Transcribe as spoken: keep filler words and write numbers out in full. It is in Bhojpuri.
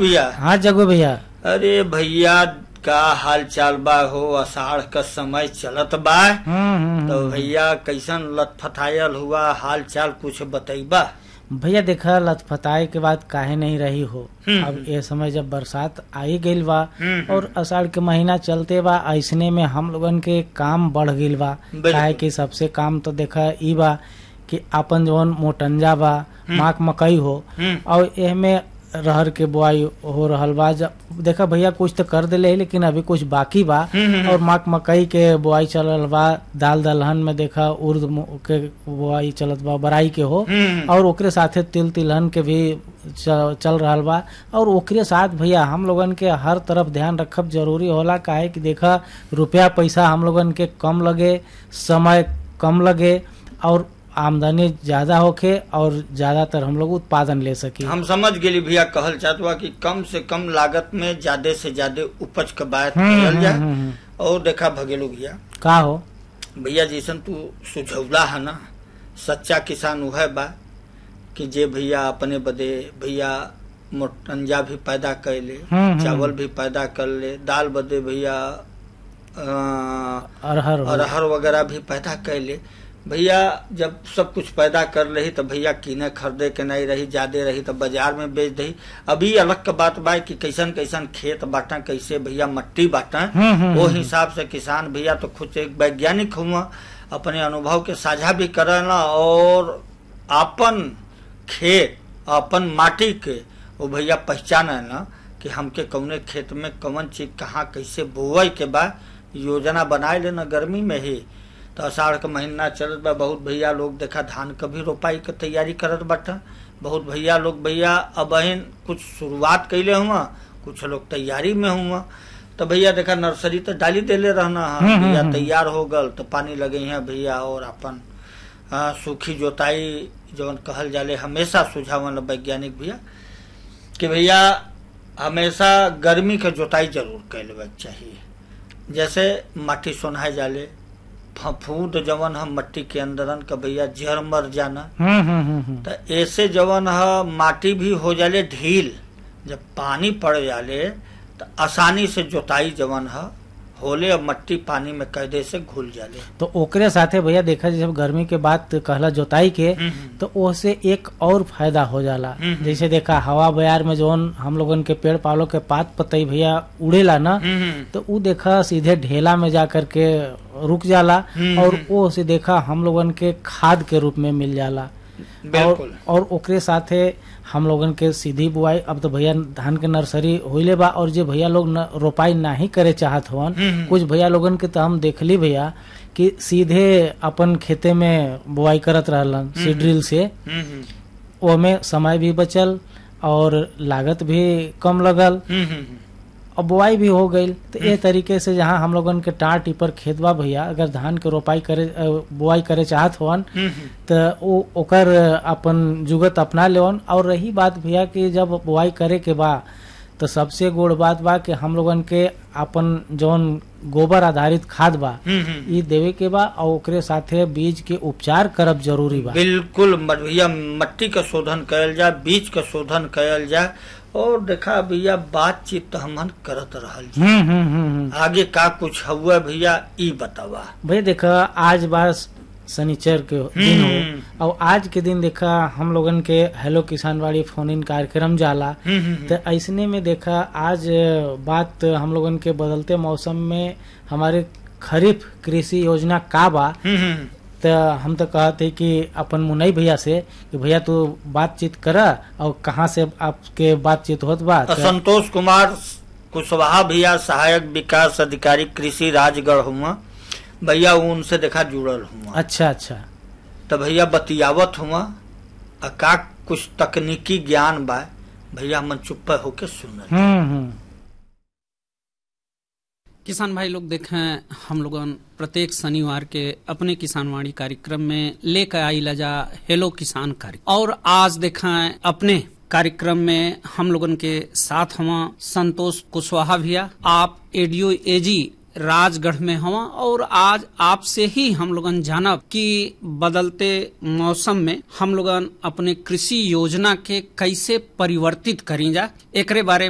भैया। हाँ जगू भैया। अरे भैया का हाल चाल बा हो, आषाढ़ का समय चलत बा। तो भैया कैसन लथपथायल हुआ, हाल चाल कुछ बतईबा। भैया देखा लथपथाए के बाद काहे नहीं रही हो। अब ये समय जब बरसात आई गईल बा और आषाढ़ के महीना चलते बा, ऐसने में हम लोगन के काम बढ़ गईल बा। काहे कि सबसे काम तो देखा ई बा कि अपन जवन मोटंजा बा, माक मकई हो और एमे रहर के बुआई हो रहल बा। देखा भैया कुछ तो कर दिले लेकिन अभी कुछ बाकी बा और माक मकई के बुआई चलल बा। दाल दलहन में देखा उर्द के बुआई चलत बा, बराई के हो और ओकरे साथे तिल तिलहन के भी चल रहल बा। और ओकरे साथ भैया हम लोगन के हर तरफ ध्यान रखब जरूरी होला। काहे कि देखा रुपया पैसा हम लोगन के कम लगे, समय कम लगे और आमदनी ज्यादा होके और ज्यादातर हम लोग उत्पादन ले सकी। हम समझ गेली भैया, कहल चाहत बा कि कम से कम लागत में ज्यादा से ज्यादा उपज के बात करल जाए। और देखा भगेलू भैया का हो भैया, जैसन तू सुझौला है ना, सच्चा किसान वह बा कि जे भैया अपने बदे भैया मोटंजा भी पैदा कर ले, चावल भी पैदा कर ले, दाल बदे भैया अरहर अरहर वगैरह भी पैदा कर ले। भैया जब सब कुछ पैदा कर रही तो भैया कीने खरीदे के नहीं रही, ज्यादा रही तो बाजार में बेच दही। अभी अलग का बात बा कि कैसन कैसन खेत बांटा, कैसे भैया मट्टी बांटा, वो हिसाब से किसान भैया तो खुद एक वैज्ञानिक हुआ, अपने अनुभव के साझा भी करना और अपन खेत अपन माटी के वो भैया पहचान है ना कि हमके कौने खेत में कौन चीज कहाँ कैसे बोए के बाद योजना बनाए लेना। गर्मी में ही तो आषाढ़ का महीना चलत बा, बहुत भैया लोग देखा धान का भी रोपाई के तैयारी करत बाटा। बहुत भैया लोग भैया अब कुछ शुरुआत कैले हुआ, कुछ लोग तैयारी में हुआ। तो भैया देखा नर्सरी तो डाली देले रहना है, भैया तैयार हो गल तो पानी लगे हैं भैया। और अपन सूखी जोताई जवन कहल जाले हमेशा सुझावन वैज्ञानिक भैया कि भैया हमेशा गर्मी के जोताई जरूर कर लेवे चाहिए। जैसे माटी सोनाए जाले, फफूंद जवन हम मट्टी के अंदरन का भैया जड़ मर जाना, तो ऐसे जवन है माटी भी हो जाले ढील। जब पानी पड़ जाले तो आसानी से जोताई जवन है होले और मट्टी पानी में कैदे से घुल जाले। तो ओकरे साथे भैया देखा जब गर्मी के बाद कहला जोताई के तो उससे एक और फायदा हो जाला। जैसे देखा हवा बयार में जोन हम लोगन के पेड़ पालो के पात पतई भैया उड़ेला ना, तो वो देखा सीधे ढेला में जा करके रुक जाला और वो से देखा हम लोगन के खाद के रूप में मिल जाला। और, और ओकरे साथे हम लोगन के सीधी बुआई। अब तो भैया धान के नर्सरी होइले बा और जे भैया लोग न, रोपाई नहीं करे चाहत हवन, कुछ भैया लोगन के तो हम देखली भैया कि सीधे अपन खेते में बुआई करत रहलन सीड्रिल से। ओमे समय भी बचल और लागत भी कम लगल और बुआई भी हो गई। तो ये तरीके से जहाँ हम लोगन के टार टिपर खेत बा भैया, अगर धान के रोपाई करे बुआई करे चाहत होवन तो ओकर अपन जुगत अपना लेवन। और रही बात भैया कि जब बुआई करे के बा तो सबसे गोड़ बात बा कि हम लोगन के अपन जौन गोबर आधारित खाद बा ये देवे के बा और ओकरे साथे बीज के उपचार करब जरूरी बा। बिल्कुल भैया, मट्टी का शोधन कयल जाए, बीज का शोधन कयल जाए। और देखा भैया बातचीत तो हमन करत रहल जी, आगे का कुछ हुआ भैया ई बतावा। भैया देखा आज बार शनिचर के दिन हो और आज के दिन देखा हम लोगन के हेलो किसान वाली फोन इन कार्यक्रम जाला। तो ऐसने में देखा आज बात हम लोगन के बदलते मौसम में हमारे खरीफ कृषि योजना का बा। तो हम तो कहते कि अपन मुनई भैया से कि भैया तू बातचीत करा और कहाँ से आपके बातचीत होत बा। संतोष कुमार कुशवाहा भैया सहायक विकास अधिकारी कृषि राजगढ़ हुआ भैया, उनसे देखा जुड़ल हुआ। अच्छा अच्छा। तो भैया बतियावत हुआ का कुछ तकनीकी ज्ञान बा भैया, मन चुप होके सुनल। किसान भाई लोग देखें हम लोगन प्रत्येक शनिवार के अपने किसानवाणी कार्यक्रम में लेकर आई लजा हेलो किसान कार्यक्रम। और आज देखें अपने कार्यक्रम में हम लोगन के साथ हुआ संतोष कुशवाहा भैया, आप एडीओ एजी राजगढ़ में हुआ। और आज आपसे ही हम लोगन जानब कि बदलते मौसम में हम लोगन अपने कृषि योजना के कैसे परिवर्तित करी जा, एकरे बारे